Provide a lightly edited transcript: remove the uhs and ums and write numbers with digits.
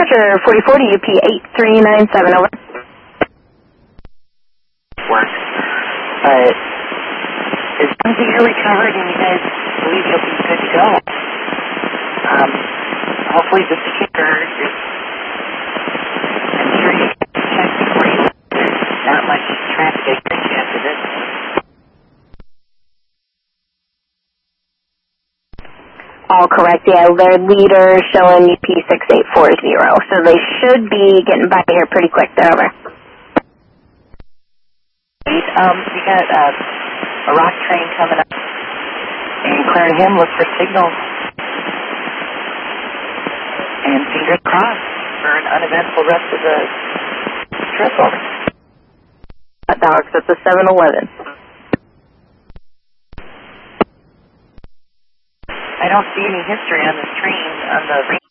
Roger, 4040 UP 8397, over. Works. But as long as you're recovered and you guys believe you'll be good to go, hopefully the sticker is, I'm sure you can check before you, there's not much traffic after this. All correct, yeah. Their leader showing UP 6840, so they should be getting by here pretty quick. They're over. We got a rock train coming up, and clear him, look for signals. And fingers crossed for an uneventful rest of the trip, over. Hot dogs at the 7-Eleven. I don't see any history on this train on the